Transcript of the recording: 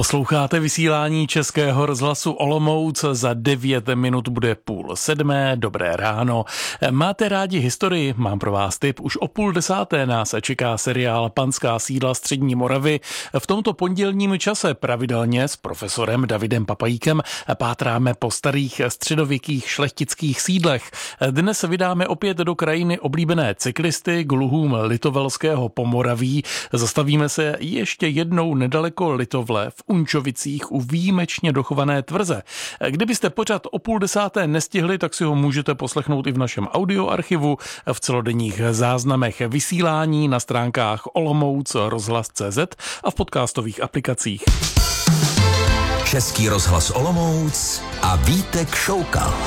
Posloucháte vysílání Českého rozhlasu Olomouc, za 9 minut bude 6:30, dobré ráno. Máte rádi historii? Mám pro vás tip. Už o 9:30 nás čeká seriál Panská sídla střední Moravy. V tomto pondělním čase pravidelně s profesorem Davidem Papajíkem pátráme po starých středověkých šlechtických sídlech. Dnes vydáme opět do krajiny oblíbené cyklisty k luhům Litovelského Pomoraví. Zastavíme se ještě jednou nedaleko Litovle v Unčovicích u výjimečně dochované tvrze. Kdybyste pořad o 9:30 nestihli, tak si ho můžete poslechnout i v našem audioarchivu, v celodenních záznamech vysílání na stránkách Olomouc rozhlas.cz a v podcastových aplikacích. Český rozhlas Olomouc a Vítek Šoukal.